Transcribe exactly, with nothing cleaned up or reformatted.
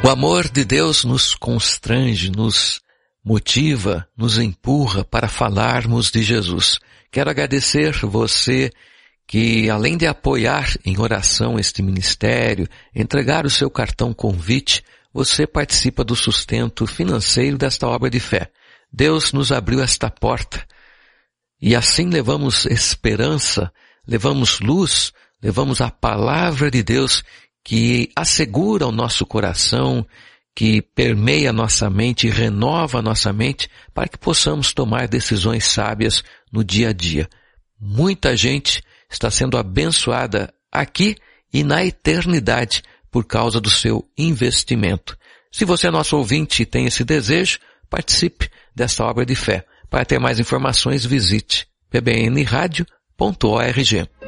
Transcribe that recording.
O amor de Deus nos constrange, nos motiva, nos empurra para falarmos de Jesus. Quero agradecer você que, além de apoiar em oração este ministério, entregar o seu cartão convite, você participa do sustento financeiro desta obra de fé. Deus nos abriu esta porta e assim levamos esperança, levamos luz, levamos a palavra de Deus que assegura o nosso coração, que permeia a nossa mente e renova a nossa mente para que possamos tomar decisões sábias no dia a dia. Muita gente está sendo abençoada aqui e na eternidade por causa do seu investimento. Se você é nosso ouvinte e tem esse desejo, participe dessa obra de fé. Para ter mais informações, visite p b n radio ponto org.